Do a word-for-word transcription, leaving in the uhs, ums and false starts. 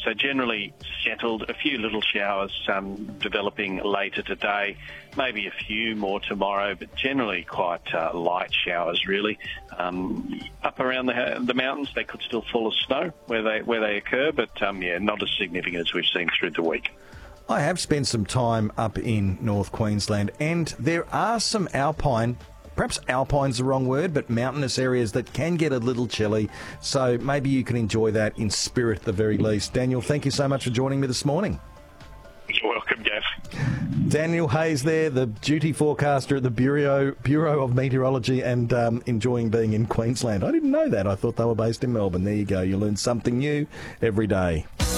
So generally settled, a few little showers um, developing later today, maybe a few more tomorrow, but generally quite uh, light showers really. Um, up around the, the mountains, they could still fall as snow where they where they occur, but um, yeah, not as significant as we've seen through the week. I have spent some time up in North Queensland, and there are some alpine, perhaps alpine's the wrong word, but mountainous areas that can get a little chilly. So maybe you can enjoy that in spirit at the very least. Daniel, thank you so much for joining me this morning. You're welcome, Gav. Daniel Hayes there, the duty forecaster at the Bureau Bureau of Meteorology, and um, enjoying being in Queensland. I didn't know that. I thought they were based in Melbourne. There you go. You learn something new every day.